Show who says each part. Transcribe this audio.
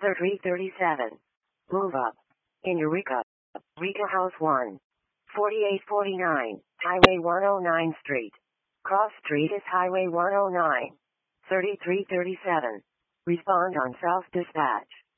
Speaker 1: 3337. Move up. In Eureka. Rika House 1. 4849. Highway 109 Street. Cross Street is Highway 109. 3337. Respond on self-dispatch.